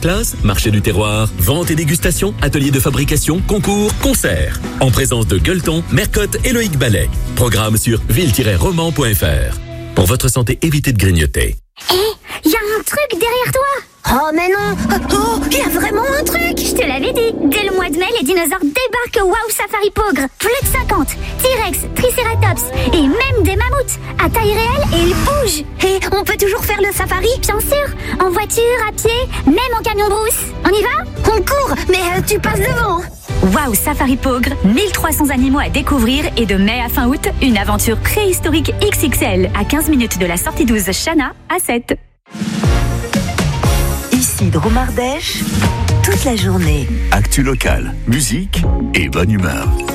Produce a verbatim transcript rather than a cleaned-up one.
masterclass, marché du terroir, vente et dégustation, atelier de fabrication, concours, concerts. En présence de Gueuleton, Mercotte et Loïc Ballet. Programme sur ville tiret roman point f r. Pour votre santé, évitez de grignoter. Hé, hey, y a un truc derrière toi. Oh mais non. Oh, il y a vraiment un truc. Je te l'avais dit. Dès le mois de mai, les dinosaures débarquent au Wow Safari Pogre. Plus de cinquante. T-Rex, Triceratops et même des mammouths. À taille réelle et ils bougent. Et on peut toujours faire le safari, bien sûr. En voiture, à pied, même en camion brousse. On y va? On court, mais euh, tu passes devant. Wow Safari Pogre, mille trois cents animaux à découvrir et de mai à fin août, une aventure préhistorique X X L à quinze minutes de la sortie douze Chana à sept. Ici Dromardèche, toute la journée. Actu local, musique et bonne humeur.